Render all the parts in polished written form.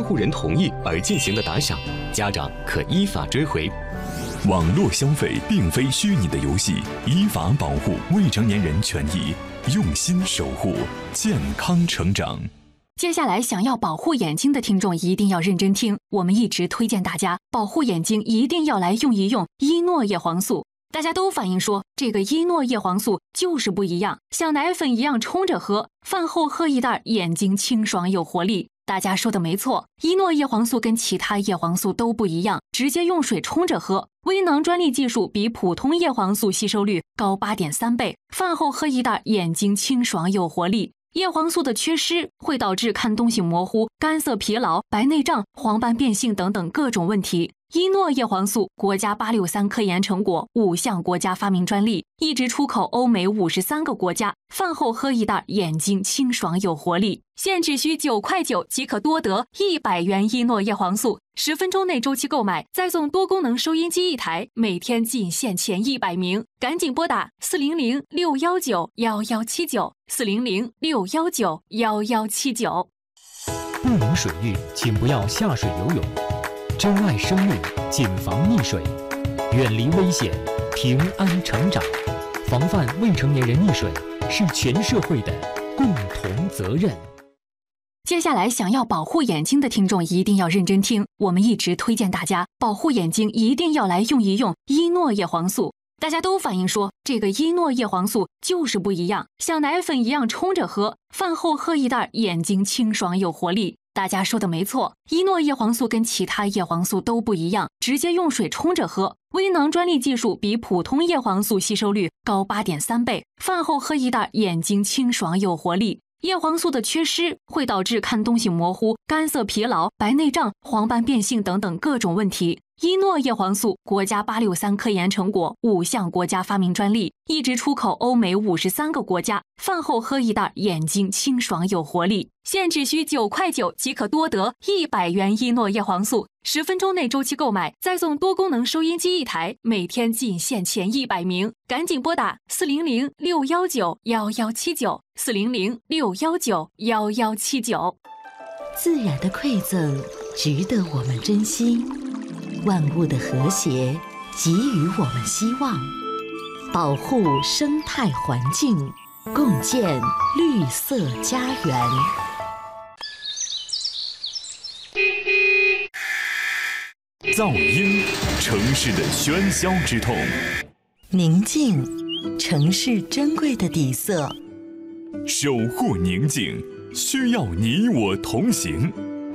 护人同意而进行的打赏，家长可依法追回。 网络消费并非虚拟的游戏，依法保护未成年人权益，用心守护健康成长。 接下来，想要保护眼睛的听众一定要认真听，我们一直推荐大家保护眼睛一定要来用一用伊诺叶黄素。大家都反映说，这个伊诺叶黄素就是不一样，像奶粉一样冲着喝，饭后喝一袋，眼睛清爽有活力。大家说的没错，伊诺叶黄素跟其他叶黄素都不一样，直接用水冲着喝。微囊专利技术比普通叶黄素吸收率高 8.3 倍，饭后喝一袋，眼睛清爽有活力。叶黄素的缺失会导致看东西模糊、干涩疲劳、白内障、黄斑变性等等各种问题。伊诺叶黄素国家863科研成果，5项国家发明专利，一直出口欧美53个国家。饭后喝一袋，眼睛清爽有活力。现只需9.9块即可多得100元伊诺叶黄素，10分钟内周期购买，再送多功能收音机1台，每天仅限前100名，赶紧拨打400-619-1179，400-619-1179。 不明水域，请不要下水游泳。珍爱生命，谨防溺水，远离危险，平安成长。防范未成年人溺水是全社会的共同责任。 接下来，想要保护眼睛的听众一定要认真听，我们一直推荐大家保护眼睛一定要来用一用伊诺叶黄素。大家都反映说，这个伊诺叶黄素就是不一样，像奶粉一样冲着喝，饭后喝一袋，眼睛清爽有活力。大家说的没错，伊诺叶黄素跟其他叶黄素都不一样，直接用水冲着喝。微囊专利技术比普通叶黄素吸收率高 8.3 倍，饭后喝一袋，眼睛清爽有活力。叶黄素的缺失会导致看东西模糊、干涩疲劳、白内障、黄斑变性等等各种问题。伊诺叶黄素国家863科研成果，5项国家发明专利，一直出口欧美53个国家。饭后喝一袋，眼睛清爽有活力。现只需9.9块即可多得100元伊诺叶黄素，10分钟内周期购买，再送多功能收音机1台，每天仅限前100名，赶紧拨打400-619-1179，400-619-1179。 自然的馈赠值得我们珍惜，万物的和谐给予我们希望，保护生态环境，共建绿色家园。 噪音，城市的喧嚣之痛； 宁静，城市珍贵的底色。 守护宁静，需要你我同行。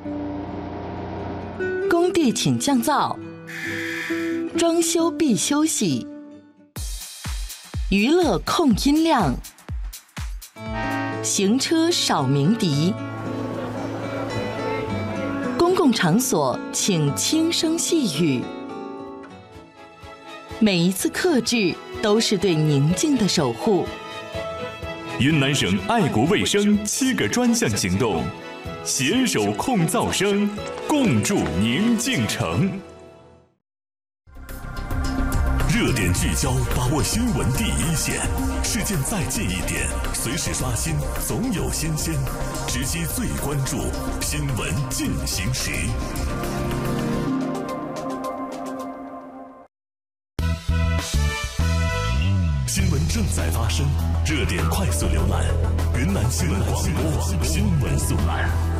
工地请降噪，装修必休息，娱乐控音量，行车少鸣笛。公共场所请轻声细语，每一次克制都是对宁静的守护。 云南省爱国卫生7个专项行动，携手控噪声，共筑宁静城。热点聚焦，把握新闻第一线，事件再近一点，随时刷新，总有新鲜，直击最关注，新闻进行时。新闻正在发生，热点快速浏览，云南新闻广播新闻速览。